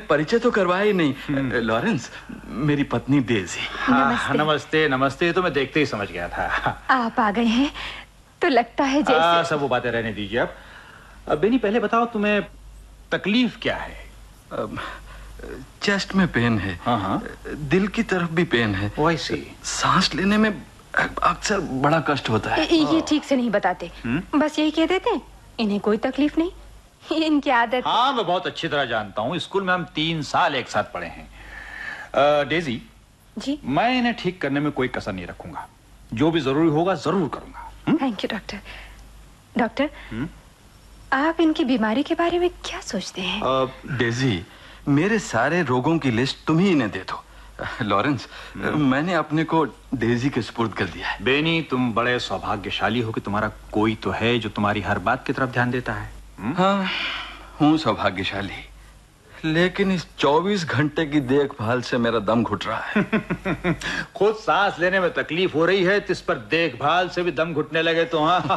परिचय तो करवाया ही नहीं। लॉरेंस, मेरी पत्नी डेजी। हाँ, नमस्ते नमस्ते। तो मैं देखते ही समझ गया था आप आ गए हैं तो लगता है जैसे। सब वो बातें रहने दीजिए। अब बेनी, पहले बताओ तुम्हें तकलीफ क्या है? चेस्ट में पेन है। हाँ, दिल की तरफ भी पेन है। वैसे सांस लेने में अक्सर बड़ा कष्ट होता है। ये ठीक से नहीं बताते, बस यही कह देते इन्हें कोई तकलीफ नहीं, इनकी आदत। हाँ, मैं बहुत अच्छी तरह जानता हूँ। स्कूल में हम 3 साल एक साथ पढ़े हैं। डेजी जी, मैं इन्हें ठीक करने में कोई कसर नहीं रखूंगा। जो भी जरूरी होगा जरूर करूंगा। Thank you doctor. डॉक्टर, आप इनकी बीमारी के बारे में क्या सोचते हैं? डेजी, मेरे सारे रोगों की लिस्ट तुम ही इन्हें दे दो। लॉरेंस, मैंने अपने को डेजी के सुपुर्द कर दिया है। बेनी, तुम बड़े सौभाग्यशाली हो कि तुम्हारा कोई तो है जो तुम्हारी हर बात की तरफ ध्यान देता है। हाँ, हूँ सौभाग्यशाली, लेकिन इस 24 घंटे की देखभाल से मेरा दम घुट रहा है। खुद सांस लेने में तकलीफ हो रही है, तो इस पर देखभाल से भी दम घुटने लगे तो हाँ।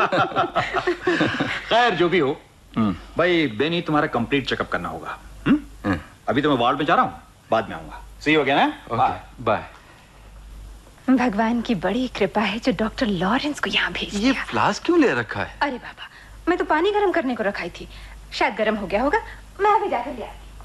खैर, जो भी हो भाई, बेनी तुम्हारा कंप्लीट चेकअप करना होगा। अभी तो मैं वार्ड में जा रहा हूँ, बाद में आऊंगा। सी हो गया ना? बाय। भगवान की बड़ी कृपा है जो डॉक्टर लॉरेंस को यहाँ भेज दिया। ये फ्लास्क क्यों ले रखा है? अरे बाबा, मैं तो पानी गर्म करने को रखाई थी, शायद गर्म हो गया होगा। मैं अभी जाकर ले आती।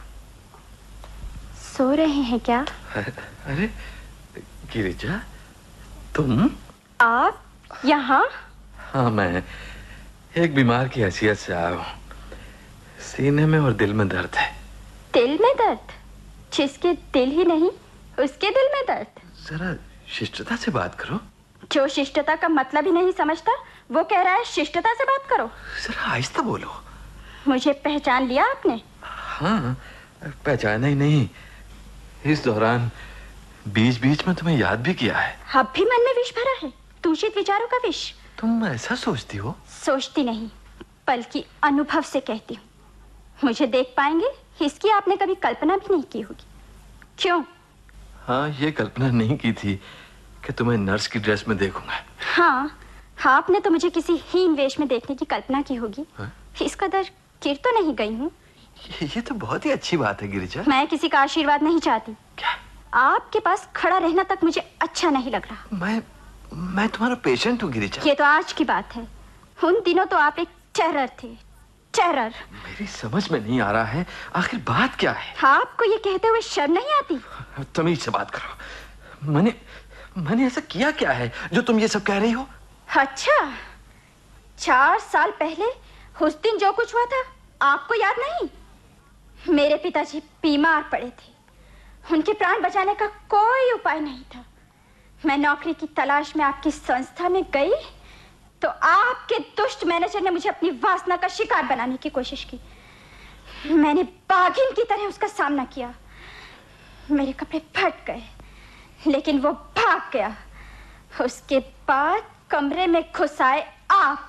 सो रहे हैं क्या? अरे गिरिजा, तुम? आप यहाँ? हाँ, मैं एक बीमार की हैसियत से आया हूँ। सीने में और दिल में दर्द है। दिल में दर्द? जिसके दिल ही नहीं उसके दिल में दर्द? जरा शिष्टता से बात करो। जो शिष्टता का मतलब ही नहीं समझता वो कह रहा है शिष्टता से बात करो। जरा आहिस्ता बोलो। मुझे पहचान लिया आपने? हाँ, पहचाना ही नहीं, इस दौरान बीच बीच में तुम्हें याद भी किया है। अब भी मन में विष भरा है, दूषित विचारों का विष। तुम ऐसा सोचती हो? सोचती नहीं, बल्कि अनुभव से कहती हूँ। मुझे देख पाएंगे इसकी आपने कभी कल्पना भी नहीं की होगी। क्यों? हाँ, ये कल्पना नहीं की थी कि तुम्हें नर्स की ड्रेस में देखूंगा। हाँ, आपने तो मुझे किसी हीन वेश में देखने की कल्पना की होगी। इस कदर गिर तो नहीं गई हूँ। ये तो बहुत ही अच्छी बात है गिरिजा। मैं किसी का आशीर्वाद नहीं चाहती। क्या? आपके पास खड़ा रहना तक मुझे अच्छा नहीं लग रहा। मैं तुम्हारा पेशेंट हूँ गिरिजा। ये तो आज की बात है, उन दिनों तो आप एक टेरर थे, टेरर। मेरी समझ में नहीं आ रहा है आखिर बात क्या है। आपको ये कहते हुए शर्म नहीं आती? तमीज से बात करो। मैंने ऐसा किया क्या है जो तुम ये सब कह रही हो? अच्छा, 4 साल पहले उस दिन जो कुछ हुआ था आपको याद नहीं? मेरे पिताजी बीमार पड़े थे, उनके प्राण बचाने का कोई उपाय नहीं था। मैं नौकरी की तलाश में आपकी संस्था में गई तो आपके दुष्ट मैनेजर ने मुझे अपनी वासना का शिकार बनाने की कोशिश की। मैंने बाघिन की तरह उसका सामना किया। मेरे कपड़े फट गए, लेकिन वो भाग गया। उसके बाद कमरे में घुस आए आप।